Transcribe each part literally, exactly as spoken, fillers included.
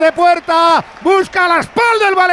de puerta, busca la espalda el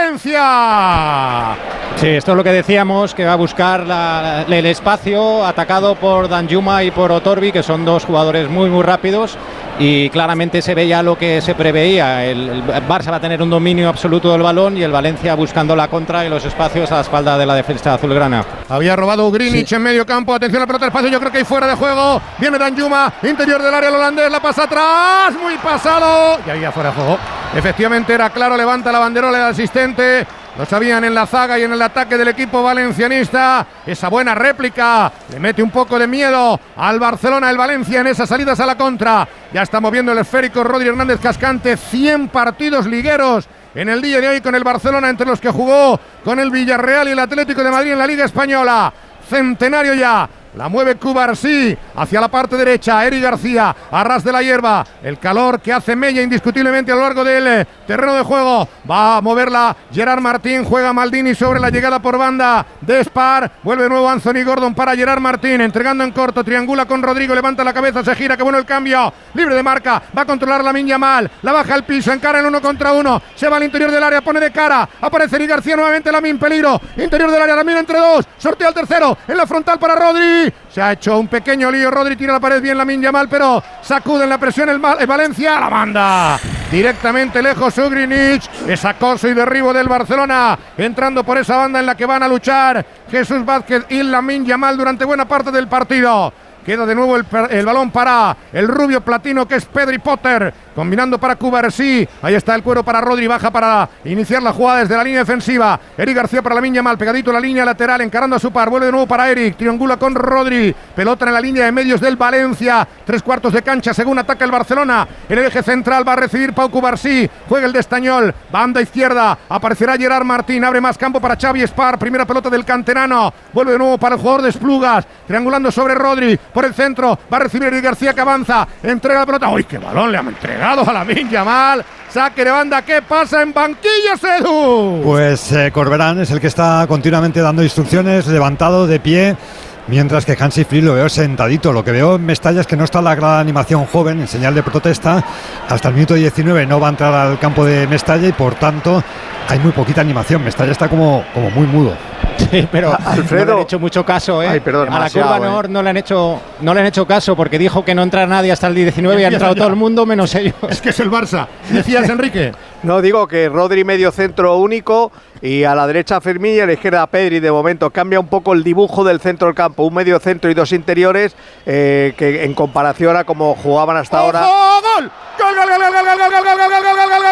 Valencia. Sí, esto es lo que decíamos, que va a buscar la, el espacio, atacado por Danjuma y por Otorbi, que son dos jugadores muy muy rápidos, y claramente se ve ya lo que se preveía. El, el Barça va a tener un dominio absoluto del balón y el Valencia buscando la contra y los espacios a la espalda de la defensa azulgrana. Había robado Greenwich sí. en medio campo, atención a la pelota del espacio, yo creo que hay fuera de juego, viene Danjuma, interior del área el holandés, la pasa atrás, muy pasado, y ahí ya fuera de juego. Efectivamente era claro, levanta la banderola del asistente. Lo sabían en la zaga y en el ataque del equipo valencianista. Esa buena réplica le mete un poco de miedo al Barcelona, el Valencia, en esas salidas a la contra. Ya está moviendo el esférico Rodri Hernández Cascante. cien partidos ligueros en el día de hoy con el Barcelona, entre los que jugó con el Villarreal y el Atlético de Madrid en la Liga Española. Centenario ya. La mueve Cubarsí hacia la parte derecha. Eric García, a ras de la hierba. El calor que hace mella indiscutiblemente a lo largo del terreno de juego. Va a moverla Gerard Martín. Juega Maldini sobre la llegada por banda de Spar. Vuelve de nuevo Anthony Gordon para Gerard Martín. Entregando en corto. Triangula con Rodrigo. Levanta la cabeza. Se gira. Qué bueno el cambio. Libre de marca. Va a controlar Lamine Yamal. La baja al piso. Encara el uno contra uno. Se va al interior del área. Pone de cara. Aparece Eric García nuevamente. Lamine peligro. Interior del área. Lamine entre dos. Sortea el tercero. En la frontal para Rodri. Se ha hecho un pequeño lío. Rodri tira la pared bien Lamine Yamal, pero sacude en la presión el, el Valencia. La manda directamente lejos Greenwich. Es acoso y derribo del Barcelona, entrando por esa banda en la que van a luchar Jesús Vázquez y Lamine Yamal durante buena parte del partido. Queda de nuevo el, el balón para el rubio platino que es Pedri Potter, combinando para Cubarsí. Ahí está el cuero para Rodri, baja para iniciar la jugada desde la línea defensiva. Eric García para Lamine Yamal, pegadito a la línea lateral, encarando a su par, vuelve de nuevo para Eric, triangula con Rodri, pelota en la línea de medios del Valencia, tres cuartos de cancha según ataca el Barcelona. En el eje central va a recibir Pau Cubarsí, juega el de Estañol, banda izquierda, aparecerá Gerard Martín, abre más campo para Xavi Spar, primera pelota del canterano, vuelve de nuevo para el jugador de Esplugas, triangulando sobre Rodri, por el centro, va a recibir Eric García que avanza, entrega la pelota. ¡Uy, qué balón le han entregado a Lamine Yamal! Saque de banda, ¿qué pasa en banquillos, Edu? Pues eh, Corberán es el que está continuamente dando instrucciones, levantado de pie, mientras que Hansi Flick lo veo sentadito. Lo que veo en Mestalla es que no está la gran animación joven, en señal de protesta. Hasta el minuto diecinueve no va a entrar al campo de Mestalla y por tanto hay muy poquita animación. Mestalla está como, como muy mudo. Sí, pero Alfredo, no le han hecho mucho caso, ¿eh? Ay, perdón, a la curva no, no le han hecho no le han hecho caso porque dijo que no entra nadie hasta el diecinueve y, y ha entrado ya todo el mundo menos ellos. Es que es el Barça. Decías, Enrique. No, digo que Rodri medio centro único y a la derecha Fermín y a la izquierda Pedri. De momento cambia un poco el dibujo del centro del campo, un medio centro y dos interiores eh, que en comparación a como jugaban hasta ahora. ¡Gol! ¡Gol, gol, gol, gol, gol, gol, gol, gol, gol, gol, gol, gol,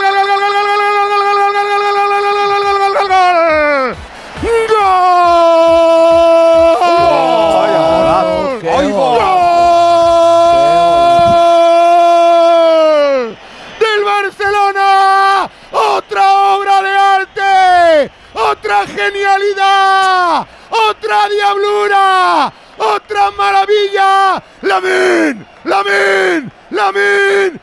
del Barcelona! ¡Otra obra de arte! ¡Otra genialidad! ¡Otra diablura! ¡Otra maravilla! ¡Lamine! ¡Lamine! ¡Lamine!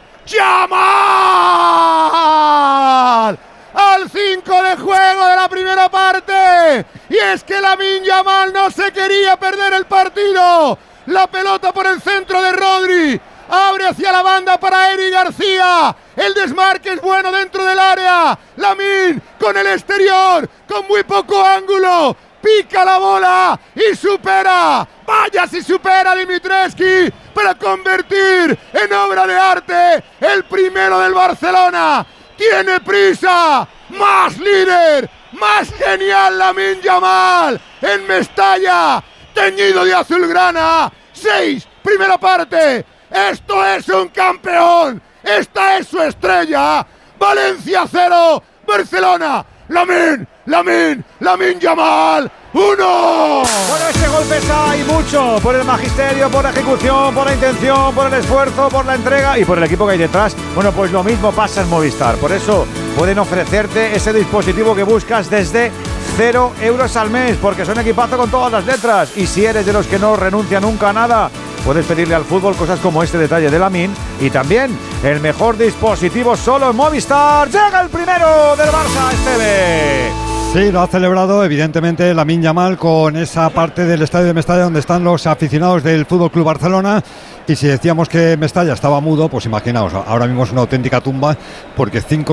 ¡Yamal! Al cinco de juego de la primera parte. Y es que Lamine Yamal no se quería perder el partido. La pelota por el centro de Rodri. Abre hacia la banda para Eric García. El desmarque es bueno dentro del área. Lamine con el exterior, con muy poco ángulo. Pica la bola y supera. Vaya si supera Dimitrescu para convertir en obra de arte el primero del Barcelona. Tiene prisa, más líder, más genial Lamine Yamal en Mestalla, teñido de azulgrana. Seis, primera parte. Esto es un campeón. Esta es su estrella. Valencia cero, Barcelona. Lamine, Lamine, Lamine Yamal. ¡Uno! Bueno, ese gol pesa y mucho por el magisterio, por la ejecución, por la intención, por el esfuerzo, por la entrega y por el equipo que hay detrás. Bueno, pues lo mismo pasa en Movistar. Por eso pueden ofrecerte ese dispositivo que buscas desde cero euros al mes, porque son equipazo con todas las letras. Y si eres de los que no renuncia nunca a nada, puedes pedirle al fútbol cosas como este detalle de Lamine y también el mejor dispositivo solo en Movistar. Llega el primero del Barça, Esteve. Sí, lo ha celebrado evidentemente Lamine Yamal con esa parte del estadio de Mestalla donde están los aficionados del F C Barcelona. Y si decíamos que Mestalla estaba mudo, pues imaginaos, ahora mismo es una auténtica tumba porque cinco